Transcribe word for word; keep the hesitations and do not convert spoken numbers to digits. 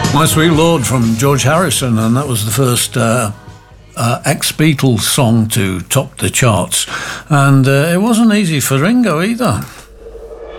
My Sweet Lord from George Harrison, and that was the first uh, uh, ex-Beatles song to top the charts. And uh, it wasn't easy for Ringo either.